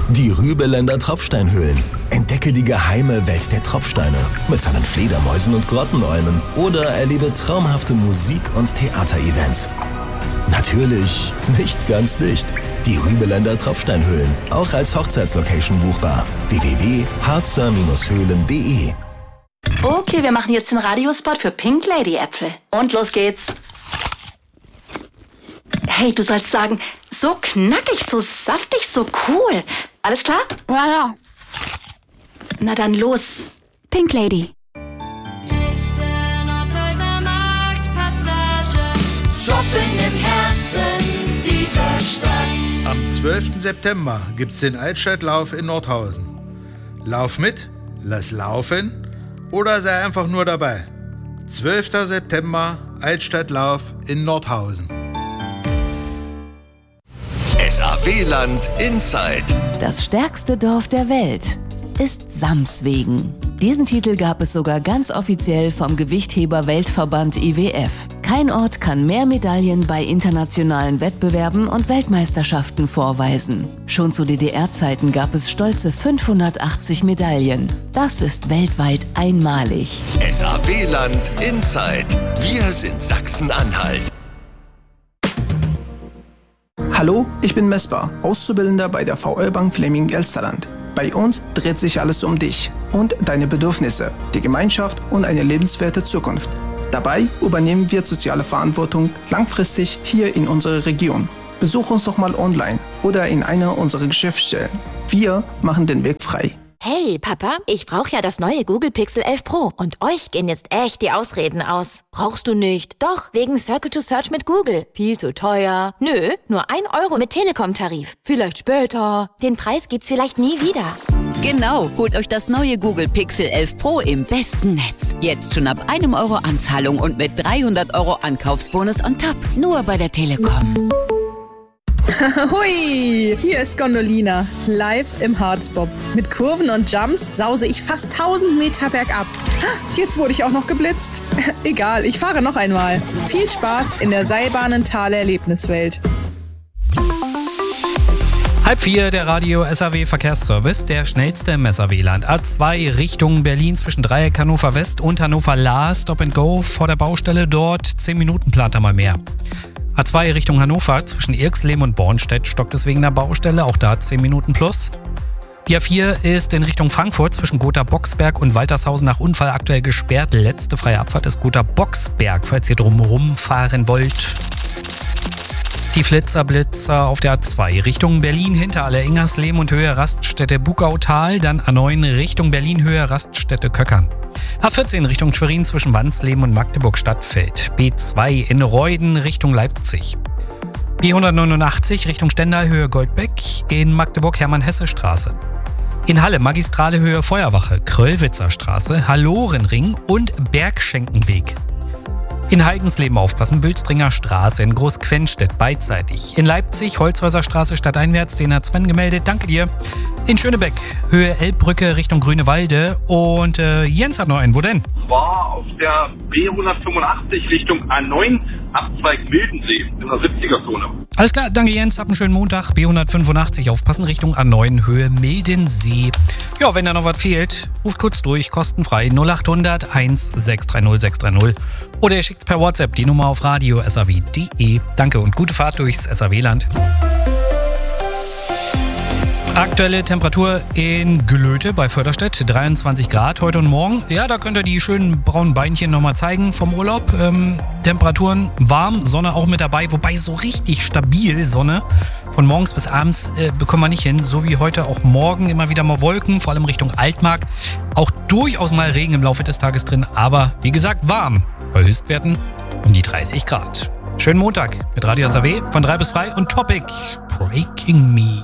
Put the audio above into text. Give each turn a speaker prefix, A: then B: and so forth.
A: Die Rübeländer Tropfsteinhöhlen. Entdecke die geheime Welt der Tropfsteine mit seinen Fledermäusen und Grottenolmen oder erlebe traumhafte Musik- und Theaterevents. Natürlich nicht ganz dicht. Die Rübeländer Tropfsteinhöhlen, auch als Hochzeitslocation buchbar. www.harzer-höhlen.de.
B: Okay, wir machen jetzt den Radiospot für Pink Lady Äpfel. Und los geht's. Hey, du sollst sagen, so knackig, so saftig, so cool. Alles klar?
C: Ja.
B: Na dann los.
C: Pink Lady.
D: Shopping im Herzen dieser Stadt.
E: Am 12. September gibt's den Altstadtlauf in Nordhausen. Lauf mit, lass laufen oder sei einfach nur dabei. 12. September, Altstadtlauf in Nordhausen.
A: SAW-Land Inside.
F: Das stärkste Dorf der Welt ist Samswegen. Diesen Titel gab es sogar ganz offiziell vom Gewichtheber-Weltverband IWF. Kein Ort kann mehr Medaillen bei internationalen Wettbewerben und Weltmeisterschaften vorweisen. Schon zu DDR-Zeiten gab es stolze 580 Medaillen. Das ist weltweit einmalig.
A: SAW-Land Inside. Wir sind Sachsen-Anhalt.
G: Hallo, ich bin Mesbah, Auszubildender bei der VR Bank Fleming Elsterland. Bei uns dreht sich alles um dich und deine Bedürfnisse, die Gemeinschaft und eine lebenswerte Zukunft. Dabei übernehmen wir soziale Verantwortung langfristig hier in unserer Region. Besuch uns doch mal online oder in einer unserer Geschäftsstellen. Wir machen den Weg frei.
H: Hey, Papa, ich brauche ja das neue Google Pixel 11 Pro und euch gehen jetzt echt die Ausreden aus. Brauchst du nicht? Doch, wegen Circle to Search mit Google. Viel zu teuer. Nö, nur 1 Euro mit Telekom-Tarif. Vielleicht später. Den Preis gibt's vielleicht nie wieder.
C: Genau, holt euch das neue Google Pixel 11 Pro im besten Netz. Jetzt schon ab 1 Euro Anzahlung und mit 300 Euro Ankaufsbonus on top. Nur bei der Telekom.
I: Hui, hier ist Gondolina, live im Harzbob. Mit Kurven und Jumps sause ich fast 1000 Meter bergab. Jetzt wurde ich auch noch geblitzt. Egal, ich fahre noch einmal. Viel Spaß in der Seilbahnenthaler Erlebniswelt.
J: 3:30, der Radio SAW Verkehrsservice, der schnellste im SAW-Land. A2 Richtung Berlin zwischen Dreieck Hannover West und Hannover Lahr. Stop and Go vor der Baustelle dort. 10 Minuten plant er mal mehr. A2 Richtung Hannover zwischen Irxleben und Bornstedt stockt es wegen der Baustelle, auch da 10 Minuten plus. Die A4 ist in Richtung Frankfurt zwischen Gotha-Boxberg und Waltershausen nach Unfall aktuell gesperrt. Letzte freie Abfahrt ist Gotha-Boxberg, falls ihr drumherum fahren wollt. Die Flitzer auf der A2 Richtung Berlin, Hinterhalle, Ingersleben und Höhe Raststätte Bugautal, dann A9 Richtung Berlin, Höhe Raststätte Köckern. A14 Richtung Schwerin zwischen Wansleben und Magdeburg-Stadtfeld. B2 in Reuden Richtung Leipzig. B189 Richtung Stendal, Höhe Goldbeck, in Magdeburg Hermann-Hesse-Straße. In Halle Magistrale Höhe Feuerwache, Kröllwitzer Straße, Hallorenring und Bergschenkenweg. In Heidensleben aufpassen, Bülstringer Straße, in Großquenstedt beidseitig. In Leipzig, Holzhäuser Straße stadteinwärts, den hat Sven gemeldet, danke dir. In Schönebeck, Höhe Elbbrücke Richtung Grünewalde und Jens hat noch einen, wo denn?
K: War auf der B185 Richtung A9, Abzweig Mildensee, in der 70er-Zone.
J: Alles klar, danke Jens, habt einen schönen Montag. B185 aufpassen Richtung A9, Höhe Mildensee. Ja, wenn da noch was fehlt, ruft kurz durch, kostenfrei 0800 1630 630 oder ihr schickt's per WhatsApp die Nummer auf radio.saw.de. Danke und gute Fahrt durchs SAW-Land. Aktuelle Temperatur in Glöte bei Förderstedt, 23 Grad heute und morgen. Ja, da könnt ihr die schönen braunen Beinchen nochmal zeigen vom Urlaub. Temperaturen warm, Sonne auch mit dabei, wobei so richtig stabil Sonne von morgens bis abends bekommen wir nicht hin. So wie heute auch morgen immer wieder mal Wolken, vor allem Richtung Altmark. Auch durchaus mal Regen im Laufe des Tages drin, aber wie gesagt warm. Bei Höchstwerten um die 30 Grad. Schönen Montag mit Radio SAW von 3 bis 3 und Topic Breaking Me.